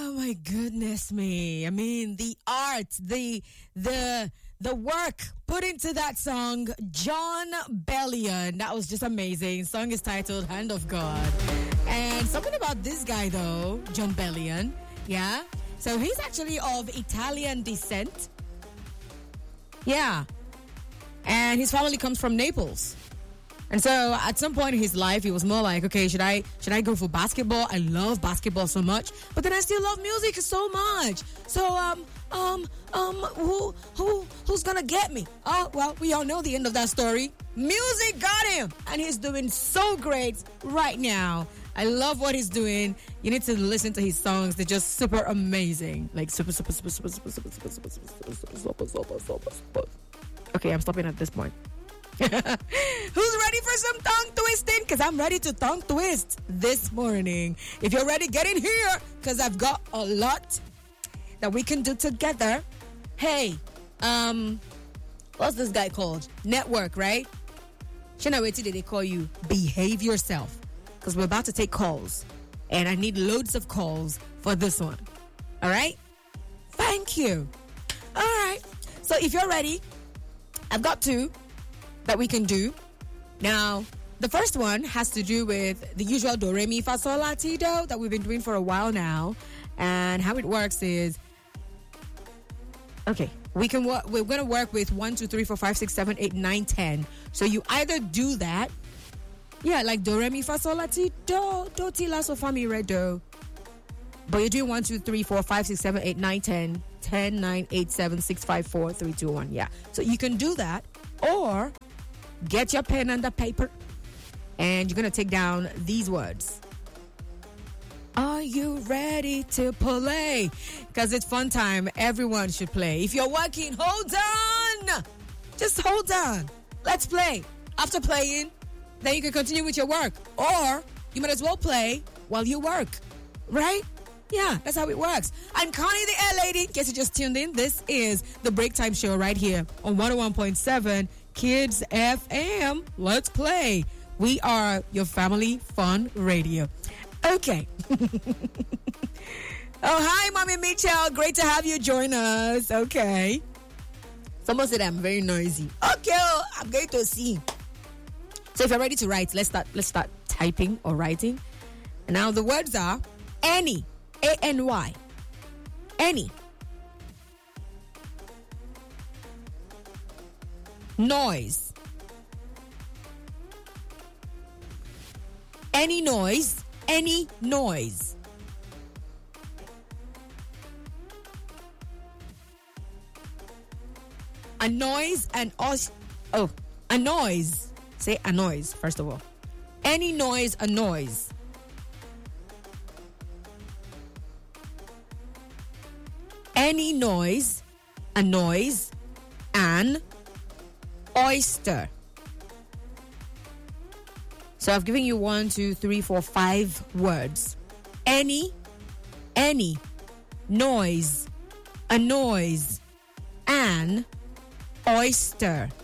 Oh my goodness me. I mean, the art, the work put into that song, Jon Bellion. That was just amazing. Song is titled Hand of God. And something about this guy though, Jon Bellion. Yeah. So he's actually of Italian descent. Yeah. And his family comes from Naples. And so at some point in his life, he was more like, okay, should I go for basketball? I love basketball so much, but then I still love music so much. So, who's gonna get me? Oh, well, we all know the end of that story. Music got him, and he's doing so great right now. I love what he's doing. You need to listen to his songs. They're just super amazing. Like super. Okay, I'm stopping at this point. Who's ready for some tongue twisting? Because I'm ready to tongue twist this morning. If you're ready, get in here, because I've got a lot that we can do together. Hey, what's this guy called? Network, right? Shana, wait till they call you. Behave yourself, because we're about to take calls, and I need loads of calls for this one. All right? Thank you. All right. So if you're ready, I've got two that we can do. Now, the first one has to do with the usual do, re, mi, fa, sol, la, ti, do that we've been doing for a while now. And how it works is, okay, we're going to work with 1, 2, 3, 4, 5, 6, 7, 8, 9, 10. So you either do that, yeah, like do, re, mi, fa, sol, la, ti, do, ti, la, so, fa, mi, re, do. But you're doing 1, 2, 3, 4, 5, 6, 7, 8, 9, 10, 10, 9, 8, 7, 6, 5, 4, 3, 2, 1. Yeah. So you can do that, or get your pen and the paper, and you're going to take down these words. Are you ready to play? Because it's fun time. Everyone should play. If you're working, hold on. Just hold on. Let's play. After playing, then you can continue with your work. Or you might as well play while you work. Right? Yeah, that's how it works. I'm Connie the Air Lady. In case you just tuned in, this is the Break Time Show right here on 101.7 Kids FM. Let's play. We are your family fun radio. Okay. Oh, hi, Mommy Mitchell. Great to have you join us. Okay. Someone said I'm very noisy. Okay, I'm going to see. So if you're ready to write, let's start typing or writing. And now the words are any, A-N-Y, any. Noise. Any noise. Any noise. A noise and us. Oh, a noise. Say a noise, first of all. Any noise, a noise. Any noise, a noise, an oyster. So I've given you 1, 2, 3, 4, 5 words. Any, noise, a noise, an oyster.